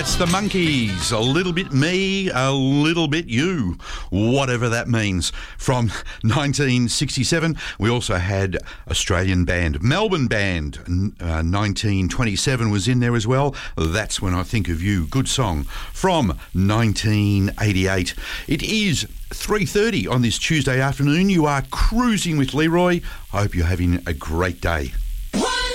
That's the Monkees. A little bit me, a little bit you, whatever that means. From 1967, we also had Australian band, Melbourne band. 1927 was in there as well. That's When I Think of You. Good song from 1988. It is 3:30 on this Tuesday afternoon. You are cruising with Leroy. I hope you're having a great day.